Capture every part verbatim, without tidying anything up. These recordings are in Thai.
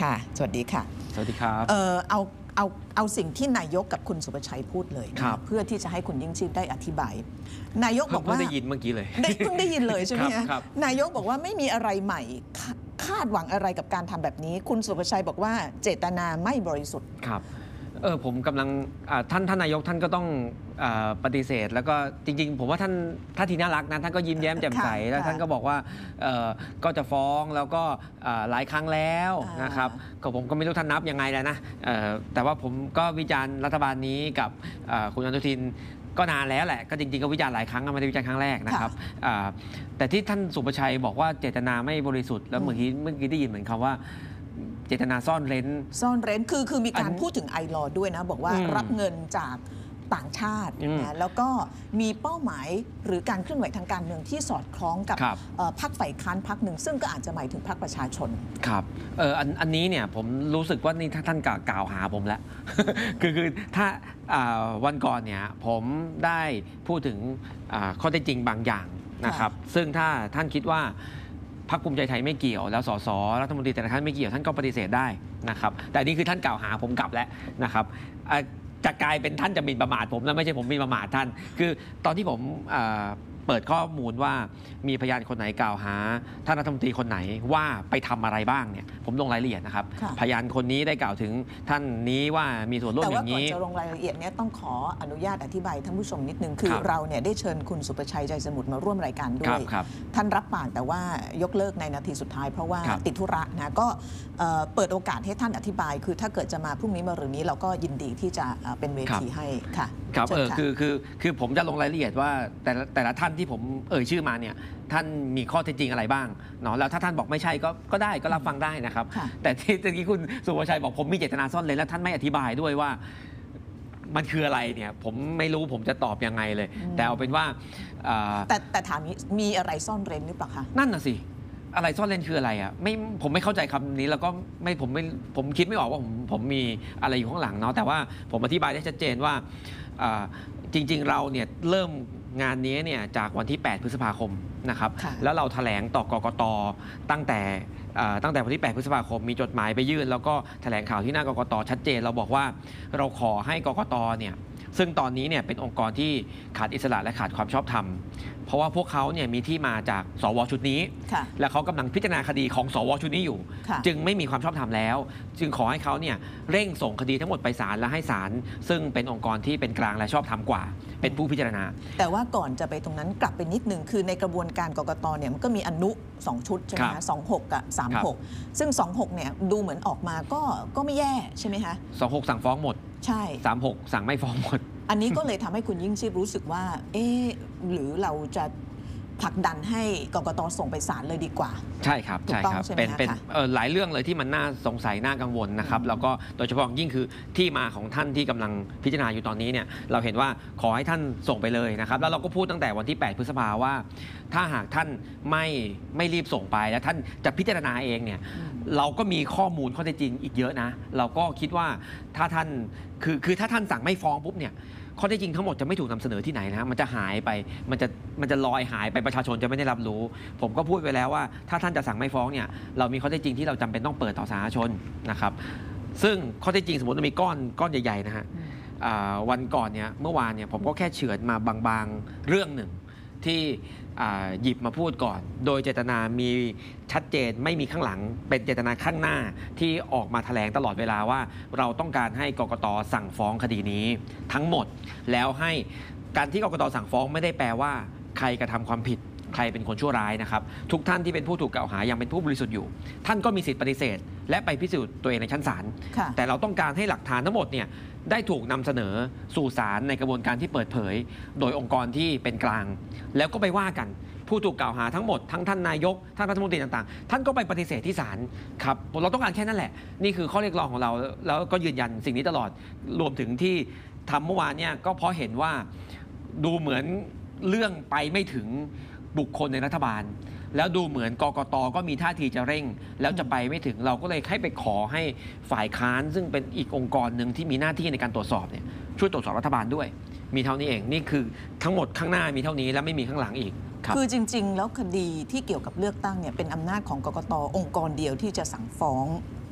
ค่ะสวัสดีค่ะสวัสดีครับเออเอาเอาเอาสิ่งที่นายกกับคุณสุประชัยพูดเลยนะเพื่อที่จะให้คุณยิ่งชีพได้อธิบายนายกบอกว่าเพิ่งได้ยินเมื่อกี้เลยได้เพิ่งได้ยินเลยใช่ไหมฮะนายกบอกว่าไม่มีอะไรใหม่คาดหวังอะไรกับการทำแบบนี้คุณสุประชัยบอกว่าเจตนาไม่บริสุทธิ์ครับเออผมกำลังท่านท่านนายกท่านก็ต้องปฏิเสธแล้วก็จริงๆผมว่าท่านท่าทีน่ารักนะท่านก็ยิ้มแย้มแจ่มใสแล้วท่านก็บอกว่าก็จะฟ้องแล้วก็หลายครั้งแล้วนะครับก็ผมก็ไม่รู้ท่านนับยังไงแล้วนะแต่ว่าผมก็วิจารณ์รัฐบาลนี้กับคุณอนุทินก็นานแล้วแหละก็จริงๆก็วิจารณ์หลายครั้งไม่ได้วิจารณ์ครั้งแรกนะครับแต่ที่ท่านสุประชัยบอกว่าเจตนาไม่บริสุทธิ์แล้วเมื่อกี้เมื่อกี้ได้ยินเหมือนคำว่าเจตนาซ่อนเร้นซ่อนเร้นคือคือมีการพูดถึงไอลอด้วยนะบอกว่ารับเงินจากต่างชาตินะแล้วก็มีเป้าหมายหรือการเคลื่อนไหวทางการเมืองที่สอดคล้องกับพรรคฝ่ายค้านพรรคหนึ่งซึ่งก็อาจจะหมายถึงพรรคประชาชนครับเอออันอันนี้เนี่ยผมรู้สึกว่านี่ท่านกล่าวหาผมแล้ว คือคือถ้าวันก่อนเนี่ยผมได้พูดถึงข้อเท็จจริงบางอย่างนะครับซึ่งถ้าท่านคิดว่าพรรคภูมิใจไทยไม่เกี่ยวแล้วสสรัฐมนตรีแต่ละท่านไม่เกี่ยวท่านก็ปฏิเสธได้นะครับแต่นี่คือท่านกล่าวหาผมกลับแล้วนะครับจะกลายเป็นท่านจะหมิ่นประมาทผมแล้วไม่ใช่ผมหมิ่นประมาทท่านคือตอนที่ผมเปิดข้อมูลว่ามีพยานคนไหนกล่าวหาท่านรัฐมนตรีคนไหนว่าไปทำอะไรบ้างเนี่ยผมลงรายละเอียดนะครับพยานคนนี้ได้กล่าวถึงท่านนี้ว่ามีส่วนร่วมอย่างนี้แต่ว่าก่อนจะลงรายละเอียดเนี่ยต้องขออนุญาตอธิบายท่านผู้ชมนิดนึงคือเราเนี่ยได้เชิญคุณสุประชัยใจสมุทรมาร่วมรายการด้วยท่านรับปากแต่ว่ายกเลิกในนาทีสุดท้ายเพราะว่าติดธุระนะก็เปิดโอกาสให้ท่านอธิบายคือถ้าเกิดจะมาพรุ่งนี้มาหรือนี้เราก็ยินดีที่จะเป็นเวทีให้ค่ะครับเออคือคือคือผมจะลงรายละเอียดว่าแต่แต่ละท่านที่ผมเอ่ยชื่อมาเนี่ยท่านมีข้อเท็จจริงอะไรบ้างเนาะแล้วถ้าท่านบอกไม่ใช่ก็ก็ได้ก็รับฟังได้นะครับแต่ที่ตะกี้คุณสุภชัยบอกผมมีเจตนาซ่อนเร้นแล้วท่านไม่อธิบายด้วยว่ามันคืออะไรเนี่ยผมไม่รู้ผมจะตอบยังไงเลยแต่เอาเป็นว่าแต่แต่ถามนี้มีอะไรซ่อนเร้นหรือเปล่าคะนั่นน่ะสิอะไรซ่อนเร้นคืออะไรอ่ะไม่ผมไม่เข้าใจคำนี้แล้วก็ไม่ผมไม่ผมคิดไม่ออกว่าผมผมมีอะไรอยู่ข้างหลังเนาะแต่ว่าผมอธิบายได้ชัดเจนว่าจริงๆเราเนี่ยเริ่มงานนี้เนี่ยจากวันที่แปดพฤษภาคมนะครับแล้วเราแถลงต่อกกตตั้งแต่ตั้งแต่วันที่แปดพฤษภาคมมีจดหมายไปยื่นแล้วก็แถลงข่าวที่หน้ากกตชัดเจนเราบอกว่าเราขอให้กกตเนี่ยซึ่งตอนนี้เนี่ยเป็นองค์กรที่ขาดอิสระและขาดความชอบธรรมเพราะว่าพวกเขาเนี่ยมีที่มาจากสวชุดนี้และเขากำลังพิจารณาคดีของสวชุดนี้อยู่จึงไม่มีความชอบธรรมแล้วจึงขอให้เขาเนี่ยเร่งส่งคดีทั้งหมดไปศาลและให้ศาลซึ่งเป็นองค์กรที่เป็นกลางและชอบธรรมกว่าเป็นผู้พิจารณาแต่ว่าก่อนจะไปตรงนั้นกลับไปนิดนึงคือในกระบวนการกกตเนี่ยมันก็มีอนุสองชุดใช่ไหมคะสองหกกับสามหกซึ่งสองหกเนี่ยดูเหมือนออกมาก็ก็ไม่แย่ใช่ไหมคะสองหกสั่งฟ้องหมดใช่สามหกสั่งไม่ฟ้องหมดอันนี้ก็เลยทำให้คุณยิ่งชีพรู้สึกว่าเอ๊ะหรือเราจะผลักดันให้กกตส่งไปศาลเลยดีกว่าใช่ครับใช่ครับเป็นเป็นหลายเรื่องเลยที่มันน่าสงสัยน่ากังวลนะครับแล้วก็โดยเฉพาะยิ่งคือที่มาของท่านที่กำลังพิจารณาอยู่ตอนนี้เนี่ยเราเห็นว่าขอให้ท่านส่งไปเลยนะครับแล้วเราก็พูดตั้งแต่วันที่แปดพฤษภาว่าถ้าหากท่านไม่ไม่รีบส่งไปแล้วท่านจะพิจารณาเองเนี่ยเราก็มีข้อมูลข้อเท็จจริงอีกเยอะนะเราก็คิดว่าถ้าท่านคือคือถ้าท่านสั่งไม่ฟ้องปุ๊บเนี่ยข้อเท็จจริงทั้งหมดจะไม่ถูกนำเสนอที่ไหนนะมันจะหายไปมันจะมันจะลอยหายไปประชาชนจะไม่ได้รับรู้ผมก็พูดไปแล้วว่าถ้าท่านจะสั่งไม่ฟ้องเนี่ยเรามีข้อเท็จจริงที่เราจำเป็นต้องเปิดต่อสาธารณชนนะครับซึ่งข้อเท็จจริงสมมติมีก้อนก้อนใหญ่ๆนะฮะวันก่อนเนี่ยเมื่อวานเนี่ยผมก็แค่เฉือนมาบางๆเรื่องหนึ่งที่หยิบมาพูดก่อนโดยเจตนามีชัดเจนไม่มีข้างหลังเป็นเจตนาข้างหน้าที่ออกมาแถลงตลอดเวลาว่าเราต้องการให้กกตสั่งฟ้องคดีนี้ทั้งหมดแล้วให้การที่กกตสั่งฟ้องไม่ได้แปลว่าใครกระทำความผิดใครเป็นคนชั่วร้ายนะครับทุกท่านที่เป็นผู้ถูกกล่าวหายังเป็นผู้บริสุทธิ์อยู่ท่านก็มีสิทธิปฏิเสธและไปพิสูจน์ตัวเองในชั้นศาลแต่เราต้องการให้หลักฐานทั้งหมดเนี่ยได้ถูกนำเสนอสู่ศาลในกระบวนการที่เปิดเผยโดยองค์กรที่เป็นกลางแล้วก็ไปว่ากันผู้ถูกกล่าวหาทั้งหมดทั้งท่านนายกท่านรัฐมนตรีต่างๆท่านก็ไปปฏิเสธที่ศาลครับเราต้องการแค่นั้นแหละนี่คือข้อเรียกร้องของเราแล้วก็ยืนยันสิ่งนี้ตลอดรวมถึงที่ทำเมื่อวานเนี่ยก็เพราะเห็นว่าดูเหมือนเรื่องไปไม่ถึงบุคคลในรัฐบาลแล้วดูเหมือนกกตก็มีท่าทีจะเร่งแล้วจะไปไม่ถึงเราก็เลยให้ไปขอให้ฝ่ายค้านซึ่งเป็นอีกองค์กรหนึ่งที่มีหน้าที่ในการตรวจสอบเนี่ยช่วยตรวจสอบรัฐบาลด้วยมีเท่านี้เองนี่คือทั้งหมดข้างหน้ามีเท่านี้และไม่มีข้างหลังอีกคือจริงๆแล้วคดีที่เกี่ยวกับเลือกตั้งเนี่ยเป็นอำนาจของกกตองค์กรเดียวที่จะสั่งฟ้อง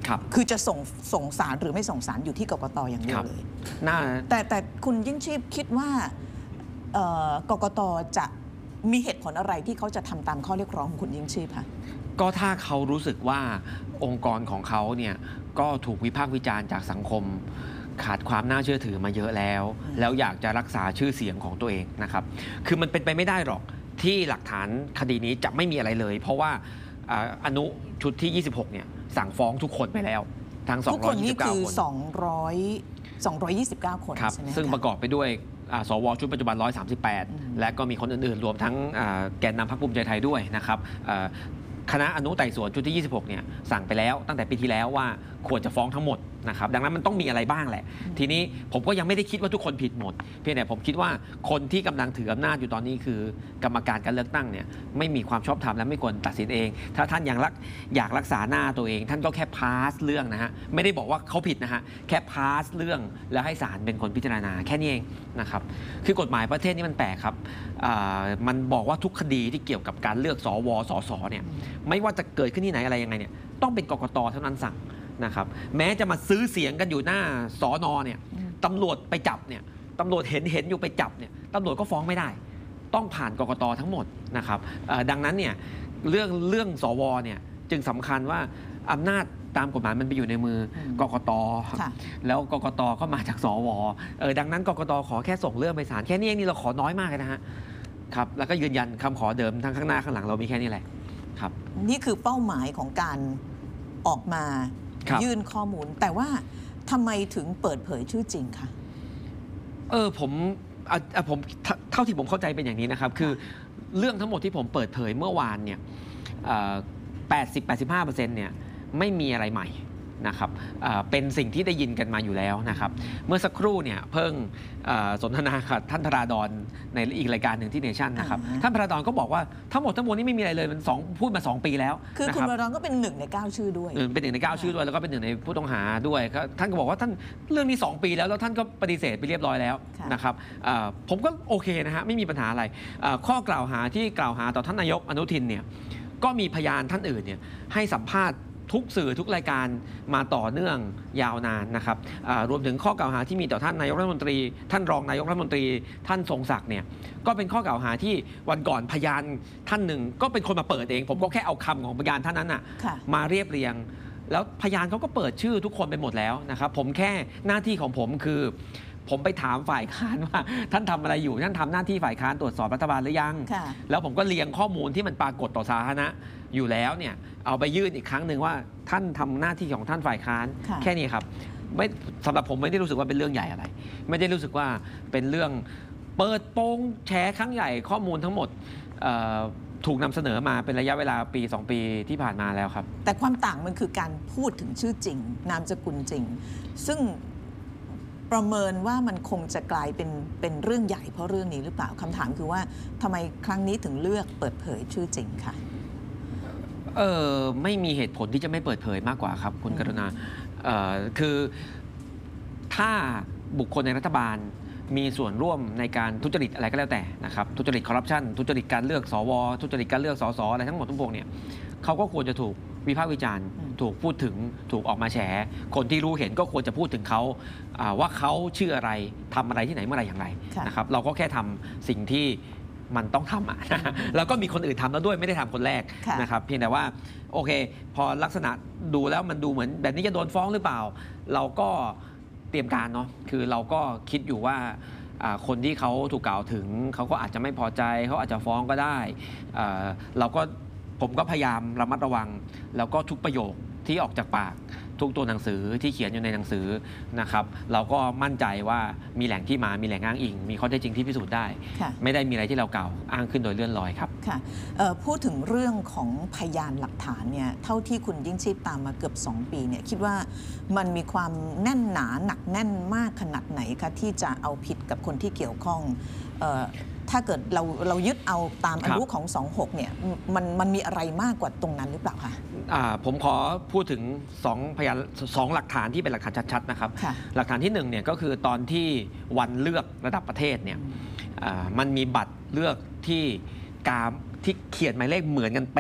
ครับคือจะส่งส่งสารหรือไม่ส่งสารอยู่ที่กกตอย่างเดียวเลยน่าแต่แต่คุณยิ่งชีพคิดว่ากกตจะมีเหตุผลอะไรที่เขาจะทำตามข้อเรียกร้องของคุณยิ่งชีพคะก็ถ้าเขารู้สึกว่าองค์กรของเขาเนี่ยก็ถูกวิพากษ์วิจารณ์จากสังคมขาดความน่าเชื่อถือมาเยอะแล้วแล้วอยากจะรักษาชื่อเสียงของตัวเองนะครับคือมันเป็นไปไม่ได้หรอกที่หลักฐานคดีนี้จะไม่มีอะไรเลยเพราะว่าอนุชุดที่ ยี่สิบหก เนี่ยสั่งฟ้องทุกคนไปแล้วทั้งสองร้อยยี่สิบเก้าคนทุกคนนี่คือสองร้อย สองร้อยยี่สิบเก้าคนใช่ไหมซึ่งประกอบไปด้วยสวชุดปัจจุบันหนึ่งร้อยสามสิบแปดและก็มีคนอื่นๆรวมทั้งแกนนำพรรคภูมิใจไทยด้วยนะครับคณะอนุไต่สวนชุดที่ ยี่สิบหก เนี่ยสั่งไปแล้วตั้งแต่ปีที่แล้วว่าควรจะฟ้องทั้งหมดนะครับดังนั้นมันต้องมีอะไรบ้างแหละทีนี้ผมก็ยังไม่ได้คิดว่าทุกคนผิดหมดเพียงแต่ผมคิดว่าคนที่กำลังถืออำนาจอยู่ตอนนี้คือกรรมการการเลือกตั้งเนี่ยไม่มีความชอบธรรมและไม่ควรตัดสินเองถ้าท่านยังรักอยากรักษาหน้าตัวเองท่านก็แค่พาสเรื่องนะฮะไม่ได้บอกว่าเขาผิดนะฮะแค่พาสเรื่องแล้วให้ศาลเป็นคนพิจารณาแค่นี้เองนะครับคือกฎหมายประเทศนี้มันแปลกครับมันบอกว่าทุกคดีที่เกี่ยวกับการเลือกสวสสเนี่ยไม่ว่าจะเกิดขึ้นที่ไหนอะไรยังไงเนี่ยต้องเป็นกกตเท่านั้นสั่งนะครับแม้จะมาซื้อเสียงกันอยู่หน้าสอนอเนี่ยตำรวจไปจับเนี่ยตำรวจเห็นเห็นอยู่ไปจับเนี่ยตำรวจก็ฟ้องไม่ได้ต้องผ่านกกตทั้งหมดนะครับดังนั้นเนี่ยเรื่องเรื่องสวเนี่ยจึงสำคัญว่าอำนาจตามกฎหมายมันไปอยู่ในมือกกตแล้วกกตก็มาจากสวเออดังนั้นกกตขอแค่ส่งเรื่องไปศาลแค่นี้เองนี่เราขอน้อยมากเลยนะฮะครับแล้วก็ยืนยันคำขอเดิมทั้งข้างหน้าข้างหลังเรามีแค่นี้แหละครับนี่คือเป้าหมายของการออกมายื่นข้อมูลแต่ว่าทำไมถึงเปิดเผยชื่อจริงคะเออผมผมเท่าที่ผมเข้าใจเป็นอย่างนี้นะครับคือเรื่องทั้งหมดที่ผมเปิดเผยเมื่อวานเนี่ยแปดสิบ แปดสิบห้าเปอร์เซ็นต์เนี่ยไม่มีอะไรใหม่นะครับเป็นสิ่งที่ได้ยินกันมาอยู่แล้วนะครับเมื่อสักครู่เนี่ยเพิ่งสนทนากับท่านธราดรในอีกรายการหนึ่งที่เนชั่นนะครับท่านธราดรก็บอกว่าทั้งหมดทั้งมวลนี้ไม่มีอะไรเลยมันสองพูดมาสองปีแล้วคือคุณธราดรก็เป็นหนึ่งในเก้าชื่อด้วยเป็นหนึ่งในเก้าชื่อด้วยแล้วก็เป็นหนึ่งในผู้ต้องหาด้วยท่านก็บอกว่าท่านเรื่องนี้สองปีแล้วแล้วท่านก็ปฏิเสธไปเรียบร้อยแล้วนะครับผมก็โอเคนะฮะไม่มีปัญหาอะไรข้อกล่าวหาที่กล่าวหาต่อท่านนายกอนุทินเนี่ยก็มีพยานท่านอื่นเนี่ยให้สัมภาษณ์ทุกสื่อทุกรายการมาต่อเนื่องยาวนานนะครับรวมถึงข้อกล่าวหาที่มีต่อท่านนายกรัฐมนตรีท่านรองนายกรัฐมนตรีท่านทรงศักดิ์เนี่ยก็เป็นข้อกล่าวหาที่วันก่อนพยานท่านหนึ่งก็เป็นคนมาเปิดเองผมก็แค่เอาคำของพยานท่านนั้นนะมาเรียบเรียงแล้วพยานเขาก็เปิดชื่อทุกคนไปหมดแล้วนะครับผมแค่หน้าที่ของผมคือผมไปถามฝ่ายค้านว่าท่านทำอะไรอยู่ท่านทำหน้าที่ฝ่ายค้านตรวจสอบรัฐบาลหรือยังแล้วผมก็เรียงข้อมูลที่มันปรากฏต่อสาธารณะอยู่แล้วเนี่ยเอาไปยื่นอีกครั้งหนึ่งว่าท่านทำหน้าที่ของท่านฝ่ายค้านแค่นี้ครับไม่สำหรับผมไม่ได้รู้สึกว่าเป็นเรื่องใหญ่อะไรไม่ได้รู้สึกว่าเป็นเรื่องเปิดโปงแชร์ครั้งใหญ่ข้อมูลทั้งหมดถูกนำเสนอมาเป็นระยะเวลาปีสองปีที่ผ่านมาแล้วครับแต่ความต่างมันคือการพูดถึงชื่อจริงนามสกุลจริงซึ่งประเมินว่ามันคงจะกลายเป็นเป็นเรื่องใหญ่เพราะเรื่องนี้หรือเปล่าคำถามคือว่าทำไมครั้งนี้ถึงเลือกเปิดเผยชื่อจริงคะเออไม่มีเหตุผลที่จะไม่เปิดเผยมากกว่าครับคุณกรุณาเอ่อคือถ้าบุคคลในรัฐบาลมีส่วนร่วมในการทุจริตอะไรก็แล้วแต่นะครับทุจริตคอร์รัปชันทุจริตการเลือกสวทุจริตการเลือกสสอะไรทั้งหมดทั้งปวงเนี่ยเขาก็ควรจะถูกวิพากษ์วิจารณ์ถูกพูดถึงถูกออกมาแฉคนที่รู้เห็นก็ควรจะพูดถึงเขาว่าเขาชื่ออะไรทำอะไรที่ไหนเมื่อไรอย่างไรนะครับเราก็แค่ทำสิ่งที่มันต้องทำอ่ะแล้วก็มีคนอื่นทำแล้วด้วยไม่ได้ทำคนแรกนะครับเพียงแต่ว่าโอเคพอลักษณะดูแล้วมันดูเหมือนแบบนี้จะโดนฟ้องหรือเปล่าเราก็เตรียมการเนาะคือเราก็คิดอยู่ว่าคนที่เขาถูกกล่าวถึงเขาก็อาจจะไม่พอใจเขาอาจจะฟ้องก็ได้เราก็ผมก็พยายามระมัดระวังแล้วก็ทุกประโยคที่ออกจากปากทุกตัวหนังสือที่เขียนอยู่ในหนังสือนะครับเราก็มั่นใจว่ามีแหล่งที่มามีแหล่งอ้างอิงมีข้อเท็จจริงที่พิสูจน์ได้ไม่ได้มีอะไรที่เรากล่าวอ้างขึ้นโดยเลื่อนลอยครับค่ะพูดถึงเรื่องของพยานหลักฐานเนี่ยเท่าที่คุณยิ่งชีพตามมาเกือบสองปีเนี่ยคิดว่ามันมีความแน่นหนาหนักแน่นมากขนาดไหนคะที่จะเอาผิดกับคนที่เกี่ยวข้องถ้าเกิดเราเรายึดเอาตามอนุของสองหกเนี่ยมันมันมีอะไรมากกว่าตรงนั้นหรือเปล่าคะผมขอพูดถึงสองพยานสองหลักฐานที่เป็นหลักฐานชัดๆนะครับหลักฐานที่หนึ่งเนี่ยก็คือตอนที่วันเลือกระดับประเทศเนี่ยมันมีบัตรเลือกที่กาที่เขียนหมายเลขเหมือนกันเป๊ะ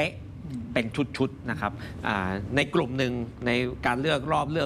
เป็นชุดๆนะครับในกลุ่มหนึ่งในการเลือกรอบเลือก